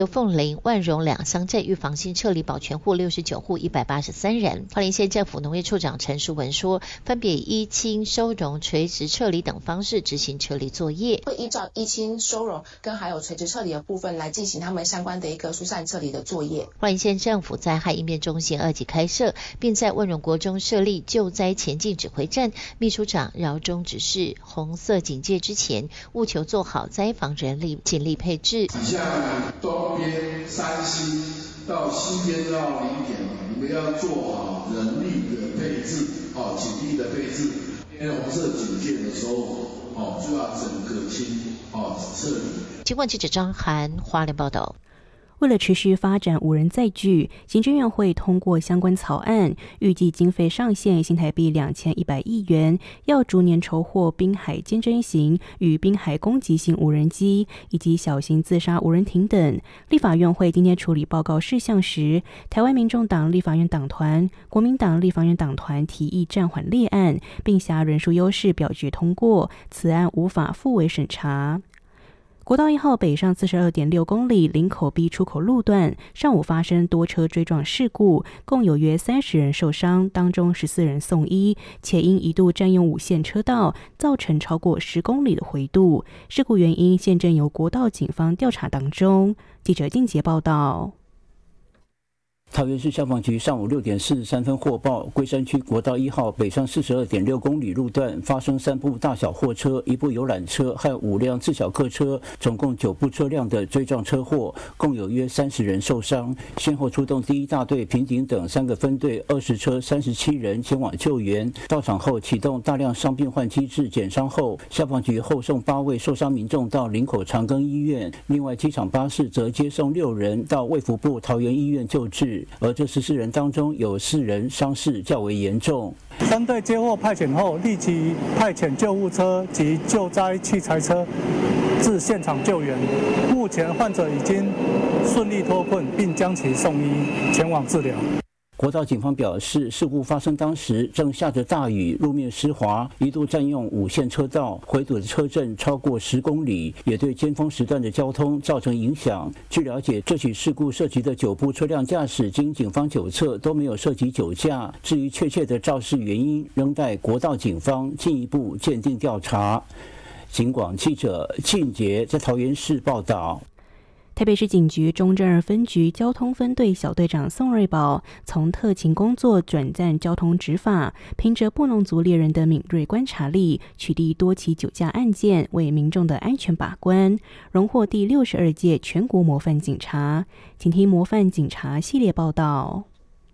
凤林、万荣两乡镇预防性撤离保全户69户183人。花莲县政府农业处长陈淑文说，分别以依亲收容、垂直撤离等方式执行撤离作业， 会依照依亲收容跟还有垂直撤离的部分来进行他们相关的一个疏散撤离的作业。 花莲县政府灾害应变中心2级开设，并在万荣国中设立救灾前进指挥站。秘书长饶忠指示，红色警戒之前，务求做好灾防人力警力配置。 像东边山西到西边到0点，你们要做好人力的配置，警力的配置。因为红色警戒的时候，就要整个撤离。 经管记者张涵花莲报道。 为了持续发展无人载具，行政院会通过相关草案，预计经费上限新台币2100亿元，要逐年筹获滨海监侦型与滨海攻击型无人机以及小型自杀无人艇等。立法院会今天处理报告事项时，台湾民众党立法院党团、国民党立法院党团提议暂缓列案，并辖人数优势表决通过，此案无法复委审查。国道1号北上42.6公里林口 B 出口路段上午发生多车追撞事故，共有约30人受伤，当中14人送医，且因一度占用5线车道，造成超过10公里的回渡。事故原因现正由国道警方调查当中。记者金杰报道。 桃园市消防局上午6点43分获报，龟山区国道1号北上42.6公里路段发生3部大小货车、1部游览车和5辆自小客车，总共9部车辆的追撞车祸，共有约30人受伤。先后出动第1大队、平警等3个分队，20车37人前往救援。到场后启动大量伤病换机制减伤后，消防局后送8位受伤民众到林口长庚医院，另外机场巴士则接送6人到卫福部桃园医院救治。而这14人当中有4人伤势较为严重。 3队接获派遣后，立即派遣救护车及救灾器材车至现场救援。目前患者已经顺利脱困，并将其送医前往治疗。 国道警方表示，事故发生当时正下着大雨，路面湿滑，一度占用5线车道，回堵的车阵超过10公里，也对尖峰时段的交通造成影响。据了解，这起事故涉及的9部车辆驾驶经警方酒测都没有涉及酒驾，至于确切的肇事原因，仍待国道警方进一步鉴定调查。警广记者庆杰在桃园市报道。 台北市警局中正2分局交通分队小队长宋瑞宝从特勤工作转战交通执法，凭着布农族猎人的敏锐观察力，取缔多起酒驾案件，为民众的安全把关，荣获第62届全国模范警察。请听模范警察系列报道。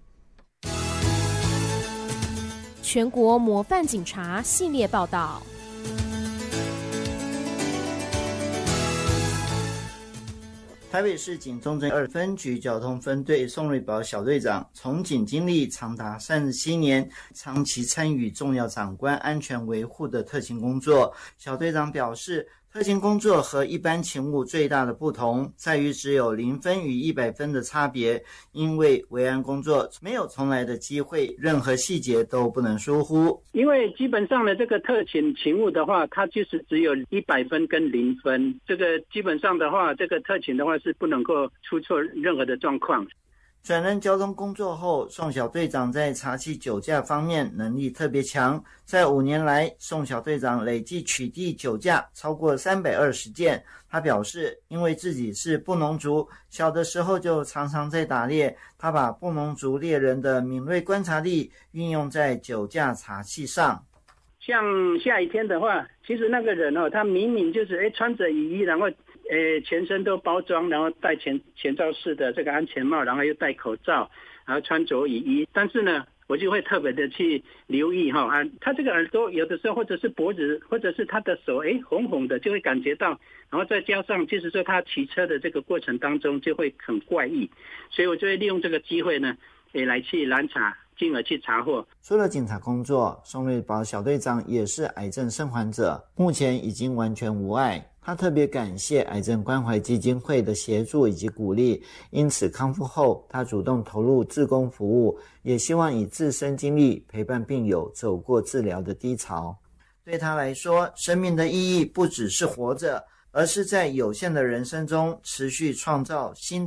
全国模范警察系列报道。 台北市警中正2分局交通分队宋瑞宝小队长，从警经历长达37年，长期参与重要长官安全维护的特勤工作。小队长表示，特勤工作和一般勤务最大的不同在于只有0分与100分的差别，因为维安工作没有重来的机会，任何细节都不能疏忽。 因为基本上的这个特勤勤务的话，它就是只有100分跟0分，这个基本上的话，这个特勤的话是不能够出错任何的状况。 转任交通工作后，宋小队长在查缉酒驾方面能力特别强。在5年来，宋小队长累计取缔酒驾超过320件。他表示，因为自己是布农族，小的时候就常常在打猎，他把布农族猎人的敏锐观察力运用在酒驾查缉上。 像下雨天的话，其实那个人他明明就是穿着雨衣，然后全身都包装，然后戴前罩式的这个安全帽，然后又戴口罩，然后穿着雨衣，但是呢，我就会特别的去留意他这个耳朵有的时候或者是脖子或者是他的手红红的，就会感觉到，然后再加上就是说他骑车的这个过程当中就会很怪异，所以我就会利用这个机会呢，来去拦查，进而去查获。 除了警察工作，宋瑞宝小队长也是癌症生还者，目前已经完全无碍。他特别感谢癌症关怀基金会的协助以及鼓励，因此康复后他主动投入志工服务，也希望以自身经历陪伴病友走过治疗的低潮。对他来说，生命的意义不只是活着， 而是在有限的人生中持续创造新